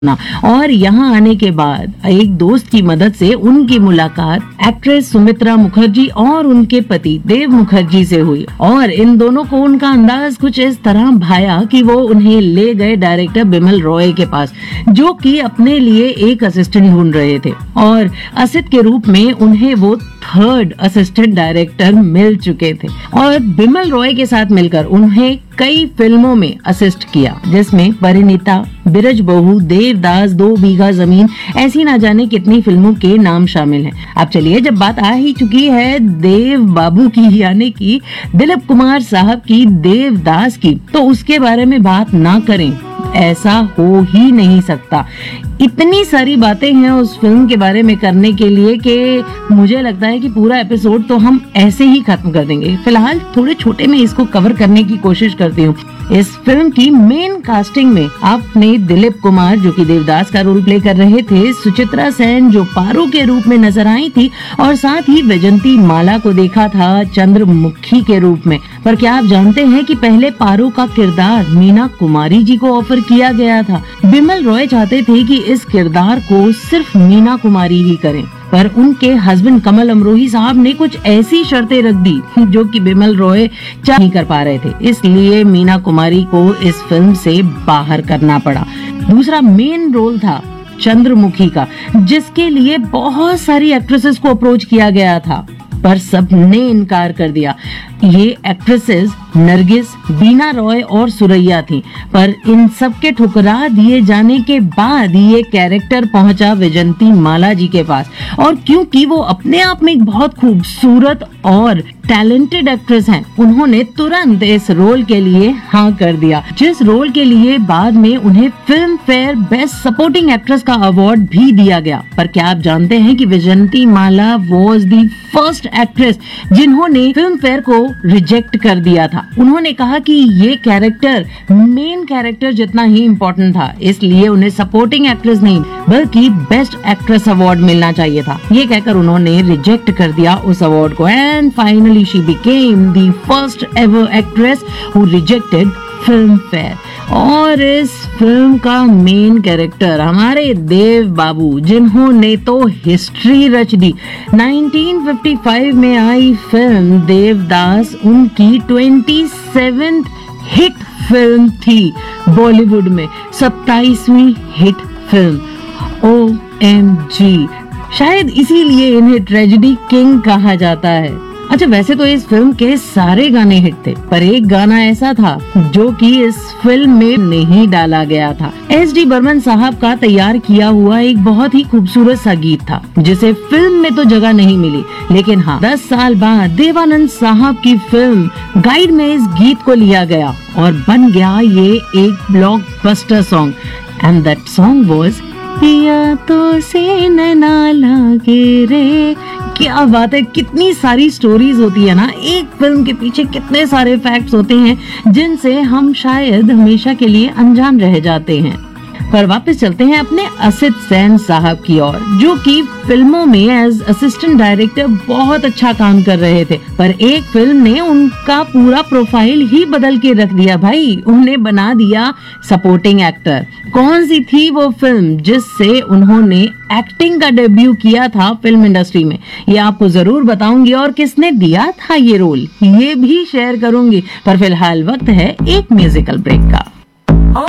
और यहाँ आने के बाद एक दोस्त की मदद से उनकी मुलाकात एक्ट्रेस सुमित्रा मुखर्जी और उनके पति देव मुखर्जी से हुई और इन दोनों को उनका अंदाज कुछ इस तरह भाया कि वो उन्हें ले गए डायरेक्टर बिमल रॉय के पास, जो कि अपने लिए एक असिस्टेंट ढूंढ रहे थे और असित के रूप में उन्हें वो थर्ड असिस्टेंट डायरेक्टर मिल चुके थे और बिमल रॉय के साथ मिलकर उन्हें कई फिल्मों में असिस्ट किया, जिसमें परिणीता, बिरज बहू, देवदास, 2 बीघा जमीन, ऐसी ना जाने कितनी फिल्मों के नाम शामिल हैं। अब चलिए, जब बात आ ही चुकी है देव बाबू की यानी कि दिलीप कुमार साहब की देवदास की, तो उसके बारे में बात ना करें ऐसा हो ही नहीं सकता। इतनी सारी बातें हैं उस फिल्म के बारे में करने के लिए कि मुझे लगता है कि पूरा एपिसोड तो हम ऐसे ही खत्म कर देंगे। फिलहाल थोड़े छोटे में इसको कवर करने की कोशिश करती हूँ। इस फिल्म की मेन कास्टिंग में आपने दिलीप कुमार जो कि देवदास का रोल प्ले कर रहे थे, सुचित्रा सेन जो पारो के रूप में नजर आई थी और साथ ही वैजंती माला को देखा था चंद्रमुखी के रूप में। पर क्या आप जानते हैं कि पहले पारो का किरदार मीना कुमारी जी को ऑफर किया गया था। बिमल रॉय चाहते थे कि इस किरदार को सिर्फ मीना कुमारी ही करें, पर उनके हस्बैंड कमल अमरोही साहब ने कुछ ऐसी शर्तें रख दी जो कि बिमल रॉय नहीं कर पा रहे थे, इसलिए मीना कुमारी को इस फिल्म से बाहर करना पड़ा। दूसरा मेन रोल था चंद्रमुखी का, जिसके लिए बहुत सारी एक्ट्रेसेस को अप्रोच किया गया था पर सबने इनकार कर दिया। ये एक्ट्रेसेस नरगिस, बीना रॉय और सुरैया थी, पर इन सब के ठुकरा दिए जाने के बाद ये कैरेक्टर पहुंचा वैजंती माला जी के पास और क्योंकि वो अपने आप में एक बहुत खूबसूरत और टैलेंटेड एक्ट्रेस हैं, उन्होंने तुरंत इस रोल के लिए हाँ कर दिया, जिस रोल के लिए बाद में उन्हें film fair best supporting actress का अवार्ड भी दिया गया। पर क्या आप जानते हैं कि वैजंती माला वॉज दी फर्स्ट एक्ट्रेस जिन्होंने फिल्म फेयर को रिजेक्ट कर दिया था। उन्होंने कहा कि ये कैरेक्टर मेन कैरेक्टर जितना ही इम्पोर्टेंट था, इसलिए उन्हें सपोर्टिंग एक्ट्रेस नहीं बल्कि बेस्ट एक्ट्रेस अवार्ड मिलना चाहिए था। ये कहकर उन्होंने रिजेक्ट कर दिया उस अवार्ड को and finally she became the first ever actress who rejected film fair. और इस फिल्म का मेन कैरेक्टर हमारे देव बाबू, जिन्होंने तो हिस्ट्री रच दी। 1955 में आई फिल्म देवदास उनकी 27th हिट फिल्म थी बॉलीवुड में, 27वीं हिट फिल्म। OMG, शायद इसीलिए इन्हें ट्रेजेडी किंग कहा जाता है। अच्छा, वैसे तो इस फिल्म के सारे गाने हिट थे, पर एक गाना ऐसा था जो कि इस फिल्म में नहीं डाला गया था। SD बर्मन साहब का तैयार किया हुआ एक बहुत ही खूबसूरत सा गीत था, जिसे फिल्म में तो जगह नहीं मिली, लेकिन हाँ 10 साल बाद देवानंद साहब की फिल्म गाइड में इस गीत को लिया गया और बन गया ये एक blockbuster song and that song was पिया तो से नैना लागे रे। क्या बात है, कितनी सारी स्टोरीज होती है ना एक फिल्म के पीछे, कितने सारे फैक्ट्स होते हैं जिनसे हम शायद हमेशा के लिए अनजान रह जाते हैं। पर वापस चलते हैं अपने असित सेन साहब की ओर, जो कि फिल्मों में एज असिस्टेंट डायरेक्टर बहुत अच्छा काम कर रहे थे, पर एक फिल्म ने उनका पूरा प्रोफाइल ही बदल के रख दिया भाई, उन्हें बना दिया सपोर्टिंग एक्टर। कौन सी थी वो फिल्म जिससे उन्होंने एक्टिंग का डेब्यू किया था फिल्म इंडस्ट्री में, ये आपको जरूर बताऊंगी और किसने दिया था ये रोल ये भी शेयर करूंगी। पर फिलहाल वक्त है एक म्यूजिकल ब्रेक का।